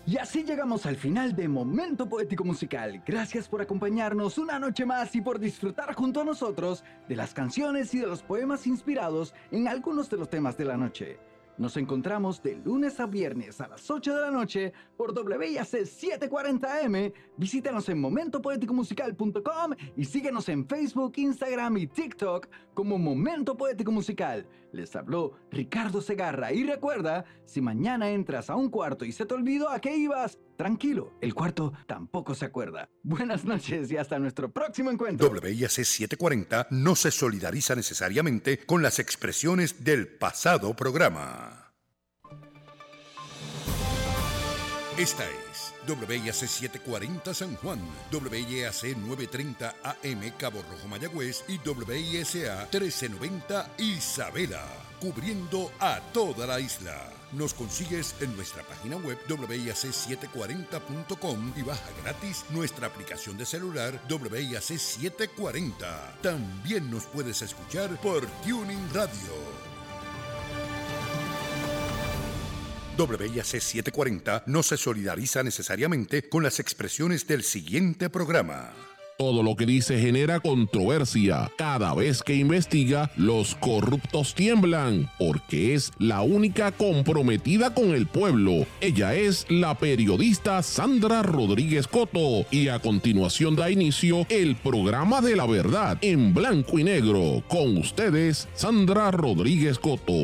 Y así llegamos al final de Momento Poético Musical. Gracias por acompañarnos una noche más y por disfrutar junto a nosotros de las canciones y de los poemas inspirados en algunos de los temas de la noche. Nos encontramos de lunes a viernes a las 8 de la noche por WIAC 740M. Visítanos en momentopoéticomusical.com y síguenos en Facebook, Instagram y TikTok como Momento Poético Musical. Les habló Ricardo Segarra y recuerda, si mañana entras a un cuarto y se te olvidó a qué ibas, tranquilo, el cuarto tampoco se acuerda. Buenas noches y hasta nuestro próximo encuentro. WIAC 740 no se solidariza necesariamente con las expresiones del pasado programa. Esta es WIAC 740 San Juan, WIAC 930 AM Cabo Rojo Mayagüez y WISA 1390 Isabela, cubriendo a toda la isla. Nos consigues en nuestra página web WIAC740.com y baja gratis nuestra aplicación de celular WIAC 740. También nos puedes escuchar por Tuning Radio. WIAC 740 no se solidariza necesariamente con las expresiones del siguiente programa. Todo lo que dice genera controversia. Cada vez que investiga, los corruptos tiemblan, porque es la única comprometida con el pueblo. Ella es la periodista Sandra Rodríguez Coto. Y a continuación da inicio el programa de la verdad en blanco y negro. Con ustedes, Sandra Rodríguez Coto.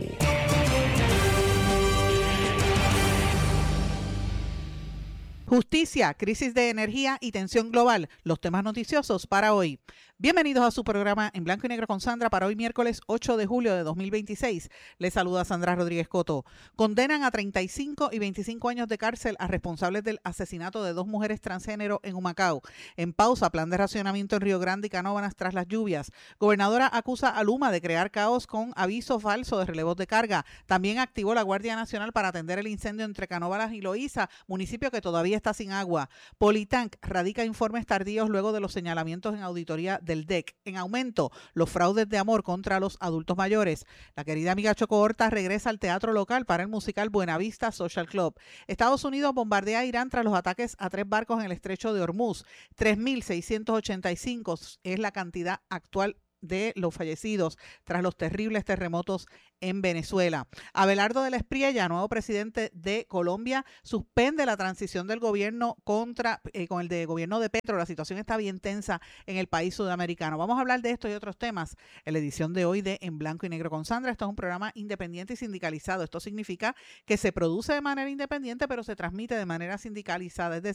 Justicia, crisis de energía y tensión global, los temas noticiosos para hoy. Bienvenidos a su programa en blanco y negro con Sandra para hoy miércoles 8 de julio de 2026. Les saluda Sandra Rodríguez Coto. Condenan a 35 y 25 años de cárcel a responsables del asesinato de 2 mujeres transgénero en Humacao. En pausa, plan de racionamiento en Río Grande y Canóvanas tras las lluvias. Gobernadora acusa a Luma de crear caos con aviso falso de relevos de carga. También activó la Guardia Nacional para atender el incendio entre Canóvanas y Loíza, municipio que todavía está sin agua. Politank radica informes tardíos luego de los señalamientos en auditoría del DEC. En aumento, los fraudes de amor contra los adultos mayores. La querida amiga Choco Horta regresa al teatro local para el musical Buenavista Social Club. Estados Unidos bombardea a Irán tras los ataques a 3 barcos en el estrecho de Hormuz. 3.685 es la cantidad actual de los fallecidos tras los terribles terremotos en Venezuela. Abelardo de la Espriella, nuevo presidente de Colombia, suspende la transición del gobierno con el de gobierno de Petro. La situación está bien tensa en el país sudamericano. Vamos a hablar de esto y otros temas en la edición de hoy de En Blanco y Negro con Sandra. Esto es un programa independiente y sindicalizado. Esto significa que se produce de manera independiente, pero se transmite de manera sindicalizada. Es decir,